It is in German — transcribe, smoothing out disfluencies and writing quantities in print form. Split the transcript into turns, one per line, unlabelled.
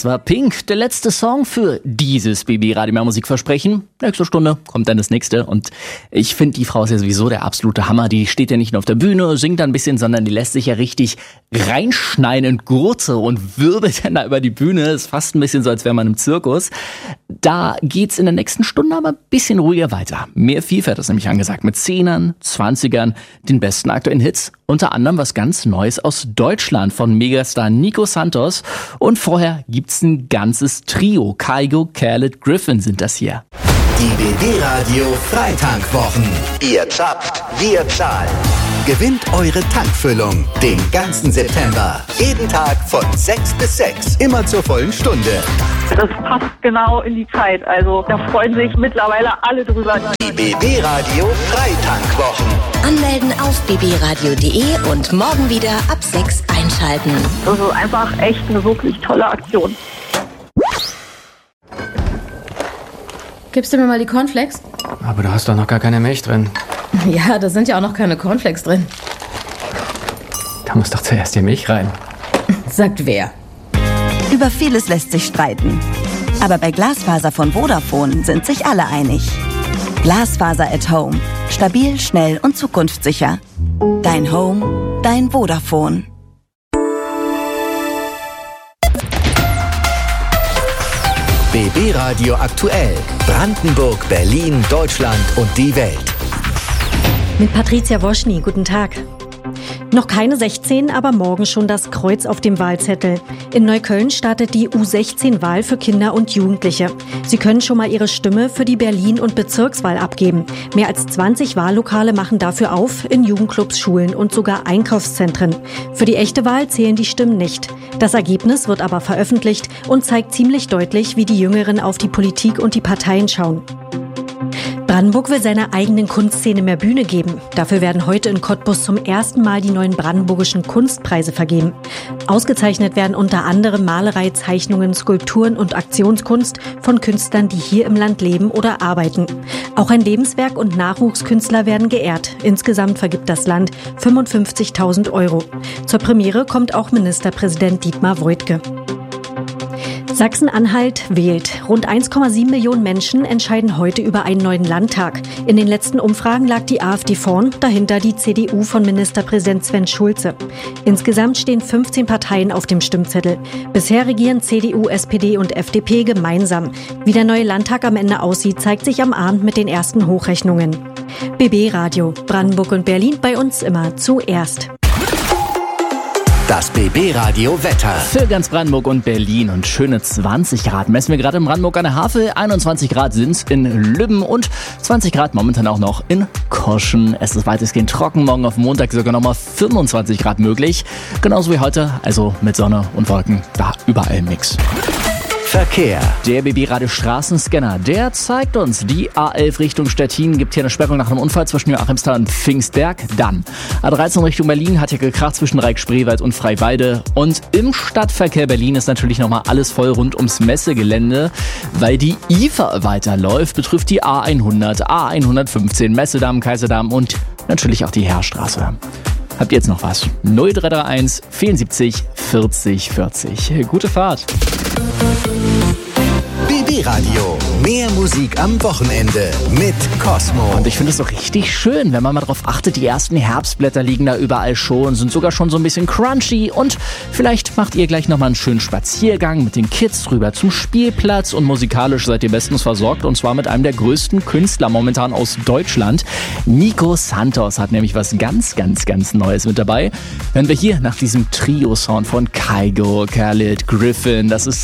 Das war Pink, der letzte Song für dieses BB Radio Mehr Musik Versprechen. Nächste Stunde kommt dann das nächste und ich finde, die Frau ist ja sowieso der absolute Hammer. Die steht ja nicht nur auf der Bühne, singt da ein bisschen, sondern die lässt sich ja richtig reinschneiden in Gurte und wirbelt dann da über die Bühne. Ist fast ein bisschen so, als wäre man im Zirkus. Da geht's in der nächsten Stunde aber ein bisschen ruhiger weiter. Mehr Vielfalt ist nämlich angesagt mit 10ern, 20ern, den besten aktuellen Hits. Unter anderem was ganz Neues aus Deutschland von Megastar Nico Santos. Und vorher gibt's ein ganzes Trio. Kygo, Khaled, Griffin sind das hier.
Die BB Radio Freitankwwochen. Ihr zapft, wir zahlen. Gewinnt eure Tankfüllung den ganzen September. Jeden Tag von 6 bis 6. Immer zur vollen Stunde.
Das passt genau in die Zeit. Also da freuen sich mittlerweile alle drüber.
Die BB Radio Freitankwwochen.
Anmelden auf bbradio.de und morgen wieder ab 6 einschalten.
Das ist einfach echt eine wirklich tolle Aktion.
Gibst du mir mal die Cornflakes?
Aber da hast doch noch gar keine Milch drin.
Ja, da sind ja auch noch keine Cornflakes drin.
Da muss doch zuerst die Milch rein.
Sagt wer?
Über vieles lässt sich streiten. Aber bei Glasfaser von Vodafone sind sich alle einig. Glasfaser at Home. Stabil, schnell und zukunftssicher. Dein Home, dein Vodafone.
BB Radio aktuell. Brandenburg, Berlin, Deutschland und die Welt.
Mit Patricia Woschny, guten Tag. Noch keine 16, aber morgen schon das Kreuz auf dem Wahlzettel. In Neukölln startet die U16-Wahl für Kinder und Jugendliche. Sie können schon mal ihre Stimme für die Berlin- und Bezirkswahl abgeben. Mehr als 20 Wahllokale machen dafür auf, in Jugendclubs, Schulen und sogar Einkaufszentren. Für die echte Wahl zählen die Stimmen nicht. Das Ergebnis wird aber veröffentlicht und zeigt ziemlich deutlich, wie die Jüngeren auf die Politik und die Parteien schauen. Brandenburg will seiner eigenen Kunstszene mehr Bühne geben. Dafür werden heute in Cottbus zum ersten Mal die neuen brandenburgischen Kunstpreise vergeben. Ausgezeichnet werden unter anderem Malerei, Zeichnungen, Skulpturen und Aktionskunst von Künstlern, die hier im Land leben oder arbeiten. Auch ein Lebenswerk und Nachwuchskünstler werden geehrt. Insgesamt vergibt das Land 55.000 €. Zur Premiere kommt auch Ministerpräsident Dietmar Woidke. Sachsen-Anhalt wählt. Rund 1,7 Millionen Menschen entscheiden heute über einen neuen Landtag. In den letzten Umfragen lag die AfD vorn, dahinter die CDU von Ministerpräsident Sven Schulze. Insgesamt stehen 15 Parteien auf dem Stimmzettel. Bisher regieren CDU, SPD und FDP gemeinsam. Wie der neue Landtag am Ende aussieht, zeigt sich am Abend mit den ersten Hochrechnungen. BB Radio, Brandenburg und Berlin, bei uns immer zuerst.
Das BB Radio Wetter.
Für ganz Brandenburg und Berlin und schöne 20 Grad messen wir gerade in Brandenburg an der Havel. 21 Grad sind's in Lübben und 20 Grad momentan auch noch in Koschen. Es ist weitestgehend trocken, morgen auf Montag sogar nochmal 25 Grad möglich. Genauso wie heute, also mit Sonne und Wolken, da überall Mix.
Verkehr.
Der BB Radio Straßenscanner, der zeigt uns, die A11 Richtung Stettin gibt hier eine Sperrung nach einem Unfall zwischen Joachimsthal und Pfingstberg. Dann A13 Richtung Berlin hat hier gekracht zwischen Reik-Spreewald und Freiwalde. Und im Stadtverkehr Berlin ist natürlich nochmal alles voll rund ums Messegelände, weil die IFA weiterläuft, betrifft die A100, A115, Messedamm, Kaiserdamm und natürlich auch die Heerstraße. Habt ihr jetzt noch was? 0331 74 40 40. Gute Fahrt.
BB Radio. Mehr Musik am Wochenende mit Cosmo.
Und ich finde es so richtig schön, wenn man mal drauf achtet, die ersten Herbstblätter liegen da überall schon, sind sogar schon so ein bisschen crunchy und vielleicht macht ihr gleich nochmal einen schönen Spaziergang mit den Kids rüber zum Spielplatz und musikalisch seid ihr bestens versorgt und zwar mit einem der größten Künstler momentan aus Deutschland. Nico Santos hat nämlich was ganz, ganz, ganz Neues mit dabei. Wenn wir hier nach diesem Trio-Sound von Kygo, Khaled, Griffin, das ist